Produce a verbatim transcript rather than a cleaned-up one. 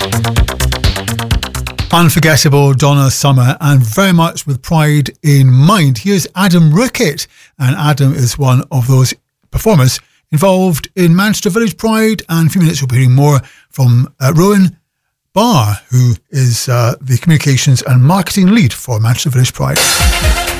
Unforgettable Donna Summer, and very much with pride in mind. Here's Adam Rickett, and Adam is one of those performers involved in Manchester Village Pride, and in a few minutes we'll be hearing more from uh, Rowan Barr, who is uh, the communications and marketing lead for Manchester Village Pride.